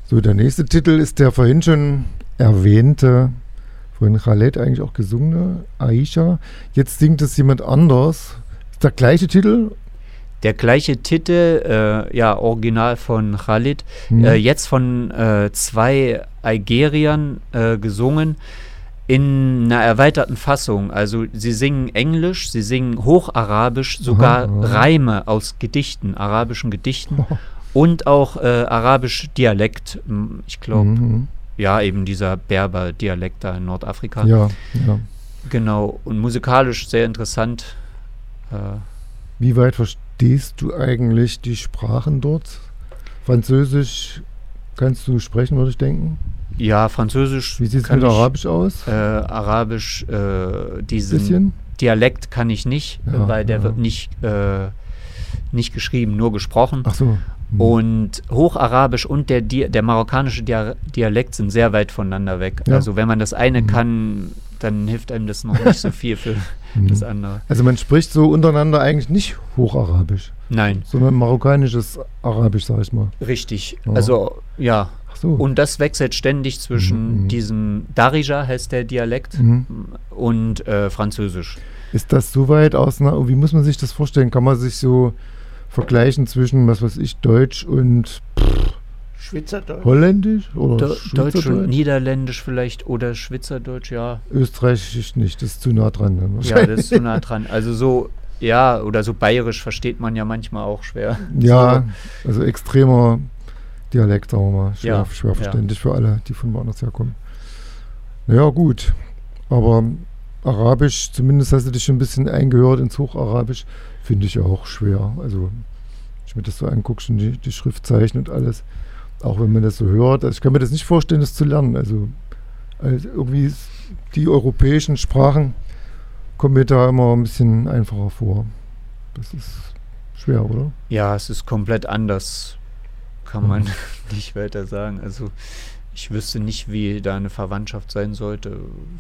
So, der nächste Titel ist der vorhin schon erwähnte, von Khaled eigentlich auch gesungene, Aisha. Jetzt singt es jemand anders. Ist der gleiche Titel? Der gleiche Titel, original von Khaled, jetzt von 2 Algeriern gesungen in einer erweiterten Fassung. Also sie singen Englisch, sie singen Hocharabisch, sogar Reime aus Gedichten, arabischen Gedichten und auch arabisch Dialekt. Ich glaube, eben dieser Berber-Dialekt da in Nordafrika. Ja. Genau, und musikalisch sehr interessant. Wie weit verstehst du eigentlich die Sprachen dort? Französisch kannst du sprechen, würde ich denken? Ja, Französisch. Wie sieht es mit Arabisch aus? Arabisch, diesen Dialekt kann ich nicht, weil der wird nicht geschrieben, nur gesprochen. Ach so. Und Hocharabisch und der marokkanische Dialekt sind sehr weit voneinander weg. Ja. Also wenn man das eine kann, dann hilft einem das noch nicht so viel für das andere. Also man spricht so untereinander eigentlich nicht Hocharabisch. Nein. Sondern marokkanisches Arabisch, sag ich mal. Richtig. Ja. Also, ja. Ach so. Und das wechselt ständig zwischen diesem Darija, heißt der Dialekt, und Französisch. Ist das so weit auseinander? Wie muss man sich das vorstellen? Kann man sich so vergleichen zwischen, was weiß ich, Deutsch und Schweizerdeutsch? Holländisch? Oder Deutsch und Niederländisch vielleicht oder Schweizerdeutsch, ja. Österreichisch nicht, das ist zu nah dran. Dann ja, das ist zu nah dran. Also so, ja, oder so bayerisch versteht man ja manchmal auch schwer. Ja, so. Also extremer Dialekt, sagen wir mal. Schwer verständlich für alle, die von woanders herkommen. Naja, gut. Aber Arabisch, zumindest hast du dich schon ein bisschen eingehört ins Hocharabisch, finde ich auch schwer. Also, wenn ich mir das so angucke, schon die Schriftzeichen und alles, auch wenn man das so hört. Also ich kann mir das nicht vorstellen, das zu lernen. Also irgendwie die europäischen Sprachen kommen mir da immer ein bisschen einfacher vor. Das ist schwer, oder? Ja, es ist komplett anders, kann man nicht weiter sagen. Also ich wüsste nicht, wie da eine Verwandtschaft sein sollte.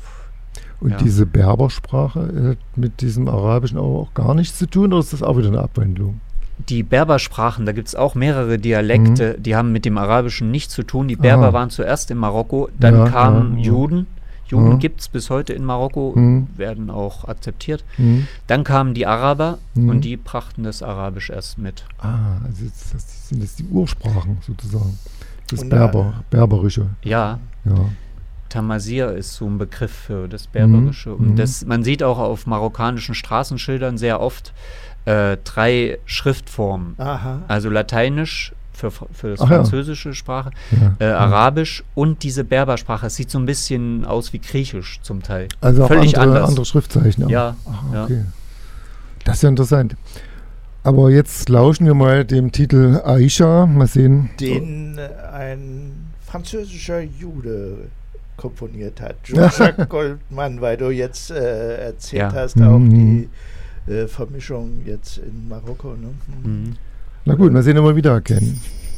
Und diese Berbersprache hat mit diesem Arabischen auch gar nichts zu tun, oder ist das auch wieder eine Abwandlung? Die Berbersprachen, da gibt es auch mehrere Dialekte, die haben mit dem Arabischen nichts zu tun. Die Berber waren zuerst in Marokko, dann kamen Juden. Juden gibt es bis heute in Marokko, werden auch akzeptiert. Dann kamen die Araber und die brachten das Arabisch erst mit. Also das sind jetzt die Ursprachen sozusagen. Das Berberische. Ja. Tamazir ist so ein Begriff für das Berberische. Und man sieht auch auf marokkanischen Straßenschildern sehr oft 3 Schriftformen. Aha. Also Lateinisch für das französische Sprache, Arabisch und diese Berbersprache. Es sieht so ein bisschen aus wie Griechisch zum Teil. Also völlig auch anders. Andere Schriftzeichen. Ja. Okay. Das ist ja interessant. Aber jetzt lauschen wir mal dem Titel Aisha. Mal sehen. Den ein französischer Jude komponiert hat. Jean-Jacques Goldman, weil du jetzt erzählt hast, auch die Vermischung jetzt in Marokko. Ne? Na gut, mal sehen, ob wir wiedererkennen.